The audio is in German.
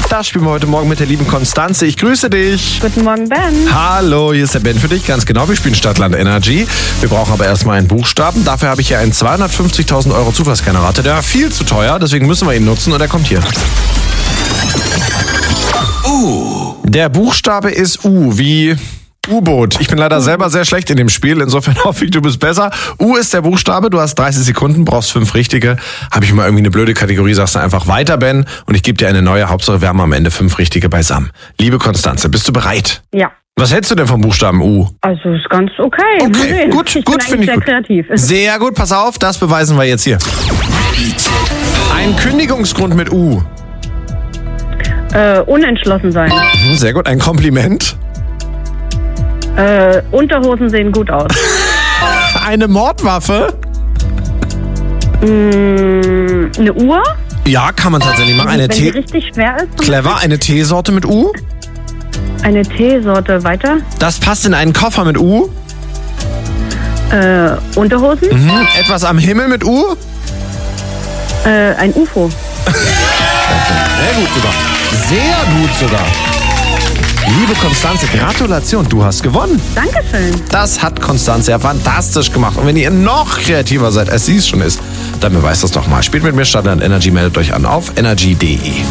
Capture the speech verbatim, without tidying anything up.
Das spielen wir heute Morgen mit der lieben Konstanze. Ich grüße dich. Guten Morgen, Ben. Hallo, hier ist der Ben für dich. Ganz genau, wir spielen Stadtland Energy. Wir brauchen aber erstmal einen Buchstaben. Dafür habe ich hier einen zweihundertfünfzigtausend Euro Zufallsgenerator. Der war viel zu teuer, deswegen müssen wir ihn nutzen und er kommt hier. U. Der Buchstabe ist U, wie U-Boot. Ich bin leider selber sehr schlecht in dem Spiel, insofern hoffe ich, du bist besser. U ist der Buchstabe, du hast dreißig Sekunden, brauchst fünf richtige. Habe ich mal irgendwie eine blöde Kategorie, sagst du einfach weiter, Ben, und ich gebe dir eine neue. Hauptsache, wir haben am Ende fünf richtige beisammen. Liebe Konstanze, bist du bereit? Ja. Was hältst du denn vom Buchstaben U? Also ist ganz okay. Okay, Mal gut, ich gut, bin finde ich sehr gut. kreativ. Sehr gut, pass auf, das beweisen wir jetzt hier. Ein Kündigungsgrund mit U. Äh, unentschlossen sein. Mhm, sehr gut, ein Kompliment. Äh, Unterhosen sehen gut aus. Eine Mordwaffe. Mm, eine Uhr? Ja, kann man tatsächlich machen. Eine Wenn die Tee. richtig schwer ist. Clever, eine Teesorte mit U. Eine Teesorte. Weiter? Das passt in einen Koffer mit U. Äh, Unterhosen? Mhm. Etwas am Himmel mit U. Äh, ein U F O. Sehr gut sogar. Sehr gut sogar. Liebe Konstanze, Gratulation, du hast gewonnen. Dankeschön. Das hat Konstanze ja fantastisch gemacht. Und wenn ihr noch kreativer seid, als sie es schon ist, dann beweist das doch mal. Spielt mit mir Stadtland Energy, meldet euch an auf energy punkt de.